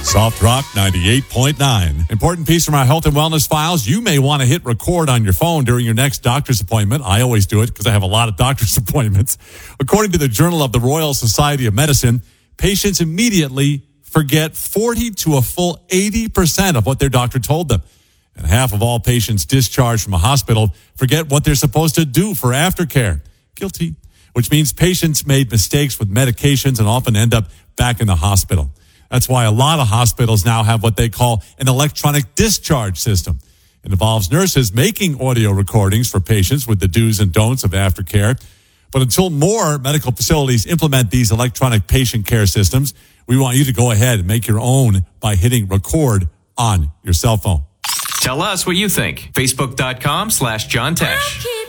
Soft Rock 98.9. Important piece from our health and wellness files. You may want to hit record on your phone during your next doctor's appointment. I always do it because I have a lot of doctor's appointments. According to the Journal of the Royal Society of Medicine, patients immediately forget 40 to a full 80% of what their doctor told them. And half of all patients discharged from a hospital forget what they're supposed to do for aftercare. Guilty. Which means patients made mistakes with medications and often end up back in the hospital. That's why a lot of hospitals now have what they call an electronic discharge system. It involves nurses making audio recordings for patients with the do's and don'ts of aftercare. But until more medical facilities implement these electronic patient care systems, we want you to go ahead and make your own by hitting record on your cell phone. Tell us what you think. Facebook.com/John Tesh.